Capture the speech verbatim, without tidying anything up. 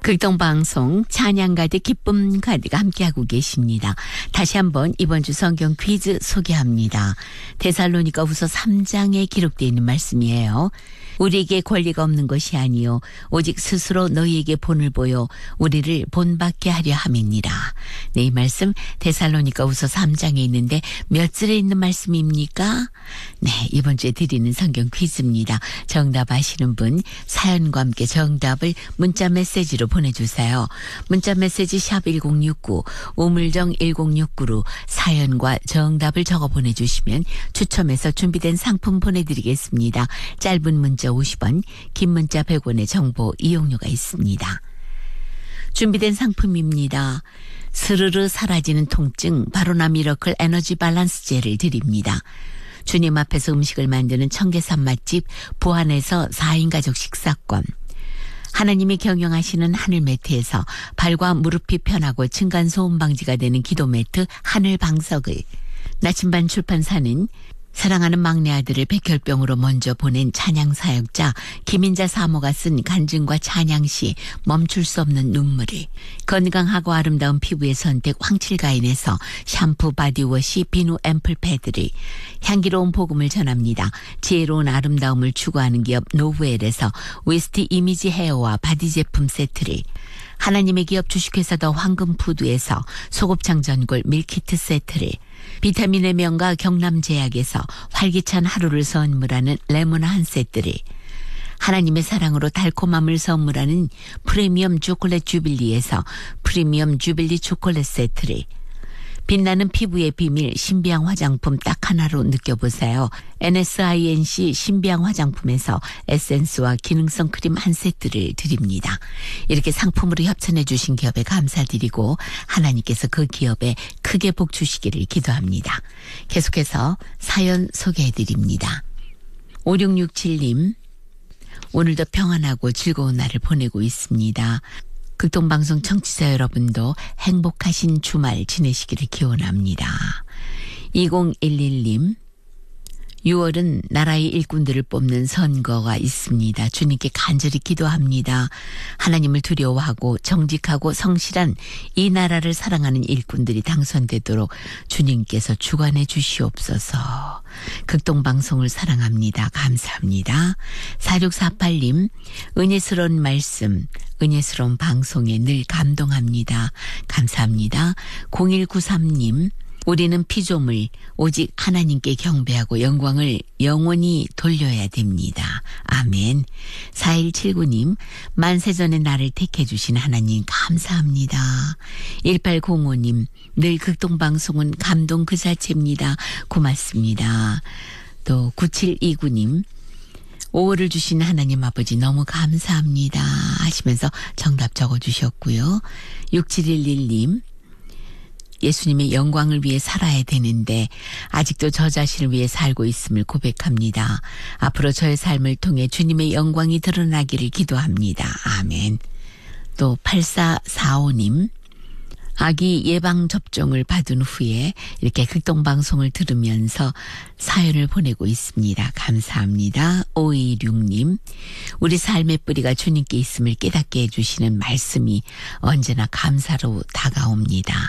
극동방송 찬양가득 기쁨 가득 함께하고 계십니다. 다시 한번 이번 주 성경 퀴즈 소개합니다. 데살로니가후서 삼 장에 기록되어 있는 말씀이에요. 우리에게 권리가 없는 것이 아니요 오직 스스로 너희에게 본을 보여 우리를 본받게 하려 함이니라. 네, 이 말씀 데살로니가후서 삼 장에 있는데 몇 절에 있는 말씀입니까? 네, 이번 주에 드리는 성경 퀴즈입니다. 정답 아시는 분 사연과 함께 정답을 문자 메시지로 보내주세요. 문자 메시지 샵 일공육구 우물정 일공육구로 사연과 정답을 적어 보내주시면 추첨해서 준비된 상품 보내드리겠습니다. 짧은 문자 오십 원, 긴 문자 백 원의 정보 이용료가 있습니다. 준비된 상품입니다. 스르르 사라지는 통증 바로나 미러클 에너지 밸런스 젤을 드립니다. 주님 앞에서 음식을 만드는 청계산 맛집 부안에서 사 인 가족 식사권, 하나님이 경영하시는 하늘 매트에서 발과 무릎이 편하고 층간소음 방지가 되는 기도 매트 하늘 방석을, 나침반 출판사는 사랑하는 막내 아들을 백혈병으로 먼저 보낸 찬양 사역자 김인자 사모가 쓴 간증과 찬양시 멈출 수 없는 눈물을, 건강하고 아름다운 피부의 선택 황칠가인에서 샴푸 바디워시 비누 앰플 패드를, 향기로운 복음을 전합니다. 지혜로운 아름다움을 추구하는 기업 노브엘에서 웨스트 이미지 헤어와 바디 제품 세트를, 하나님의 기업 주식회사 더 황금푸드에서 소곱창 전골 밀키트 세트를, 비타민의 명가 경남제약에서 활기찬 하루를 선물하는 레몬 한 세트를, 하나님의 사랑으로 달콤함을 선물하는 프리미엄 초콜릿 주빌리에서 프리미엄 주빌리 초콜릿 세트를, 빛나는 피부의 비밀 신비양 화장품 딱 하나로 느껴보세요. 엔에스아이엔씨 신비양 화장품에서 에센스와 기능성 크림 한 세트를 드립니다. 이렇게 상품으로 협찬해 주신 기업에 감사드리고 하나님께서 그 기업에 크게 복 주시기를 기도합니다. 계속해서 사연 소개해 드립니다. 오육육칠 님, 오늘도 평안하고 즐거운 날을 보내고 있습니다. 극동방송 청취자 여러분도 행복하신 주말 지내시기를 기원합니다. 이공일일 님, 유월은 나라의 일꾼들을 뽑는 선거가 있습니다. 주님께 간절히 기도합니다. 하나님을 두려워하고 정직하고 성실한 이 나라를 사랑하는 일꾼들이 당선되도록 주님께서 주관해 주시옵소서. 극동방송을 사랑합니다. 감사합니다. 사육사팔 님, 은혜스러운 말씀, 은혜스러운 방송에 늘 감동합니다. 감사합니다. 공일구삼 님, 우리는 피조물 오직 하나님께 경배하고 영광을 영원히 돌려야 됩니다. 아멘. 사일칠구 님, 만세전에 나를 택해 주신 하나님 감사합니다. 일팔공오 님, 늘 극동방송은 감동 그 자체입니다. 고맙습니다. 또 구칠이구 님, 오월을 주신 하나님 아버지 너무 감사합니다 하시면서 정답 적어주셨고요. 육칠일일 님, 예수님의 영광을 위해 살아야 되는데 아직도 저 자신을 위해 살고 있음을 고백합니다. 앞으로 저의 삶을 통해 주님의 영광이 드러나기를 기도합니다. 아멘. 또 팔사사오 님, 아기 예방접종을 받은 후에 이렇게 극동방송을 들으면서 사연을 보내고 있습니다. 감사합니다. 오이육 님, 우리 삶의 뿌리가 주님께 있음을 깨닫게 해주시는 말씀이 언제나 감사로 다가옵니다.